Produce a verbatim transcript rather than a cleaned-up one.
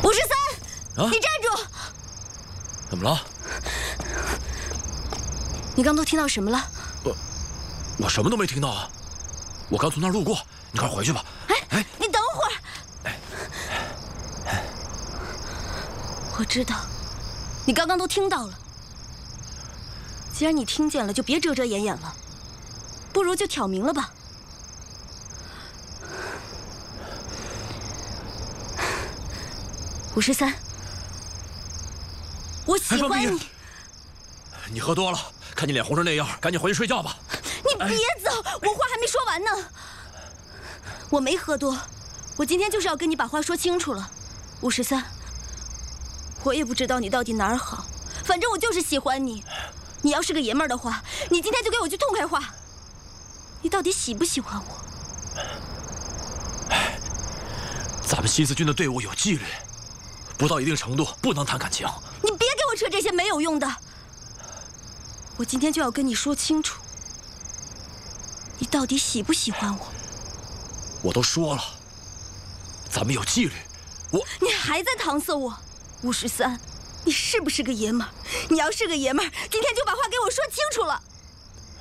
五十三，啊、你站住！ 怎么了？ 你刚都听到什么了？ 我我什么都没听到啊！我刚从那儿路过，你快回去吧。 哎哎，你等会儿。哎，我知道，你刚刚都听到了。既然你听见了，就别遮遮掩掩了，不如就挑明了吧。五十三，我喜欢你。 你喝多了，看你脸红成那样，赶紧回去睡觉吧。 你别走，我话还没说完呢。我没喝多，我今天就是要跟你把话说清楚了。五十三，我也不知道你到底哪儿好，反正我就是喜欢你。你要是个爷们儿的话，你今天就给我句痛快话。你到底喜不喜欢我？ 咱们西子军的队伍有纪律，不到一定程度不能谈感情。 你别给我扯这些没有用的。我今天就要跟你说清楚，你到底喜不喜欢我？ 我都说了，咱们有纪律。我…… 你还在搪塞我？五十三，你是不是个爷们儿？你要是个爷们儿，今天就把话给我说清楚了。